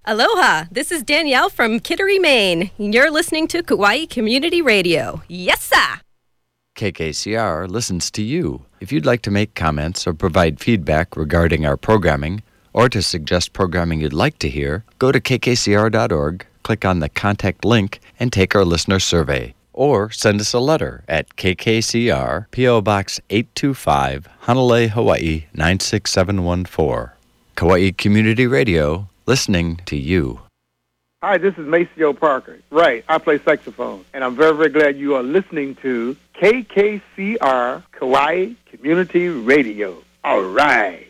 Aloha, this is Danielle from Kittery, Maine. You're listening to Kauai Community Radio. Yes, sir! KKCR listens to you. If you'd like to make comments or provide feedback regarding our programming, or to suggest programming you'd like to hear, go to kkcr.org, click on the contact link, and take our listener survey. Or send us a letter at KKCR, P.O. Box 825, Honolulu, Hawaii 96714. Kauai Community Radio, listening to you. Hi, this is Maceo Parker. Right, I play saxophone, and I'm very, very glad you are listening to KKCR Kauai Community Radio. All right.